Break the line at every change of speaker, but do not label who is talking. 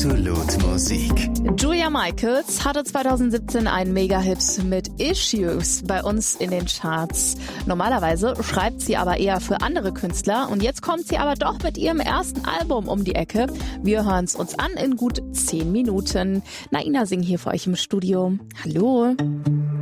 Absolut Musik.
Julia Michaels hatte 2017 einen Mega-Hit mit Issues bei uns in den Charts. Normalerweise schreibt sie aber eher für andere Künstler und jetzt kommt sie aber doch mit ihrem ersten Album um die Ecke. Wir hören es uns an in gut 10 Minuten. Naina Singh hier für euch im Studio. Hallo.